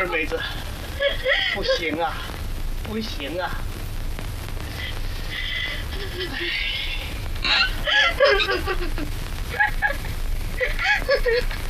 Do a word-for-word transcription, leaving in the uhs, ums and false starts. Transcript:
二妹子，不行啊，不行啊！哎